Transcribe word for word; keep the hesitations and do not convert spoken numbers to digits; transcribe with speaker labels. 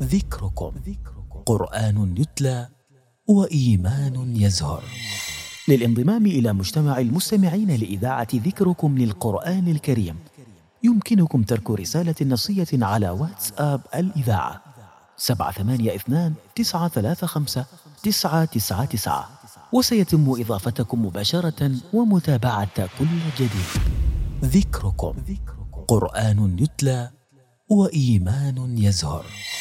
Speaker 1: ذكركم قرآن يتلى وإيمان يزهر. للانضمام إلى مجتمع المستمعين لإذاعة ذكركم للقرآن الكريم يمكنكم ترك رسالة نصية على واتساب الإذاعة سبعة ثمانية اثنان تسعة ثلاثة خمسة تسعة تسعة تسعة، وسيتم إضافتكم مباشرة ومتابعة كل جديد. ذكركم قرآن يتلى وإيمان يزهر.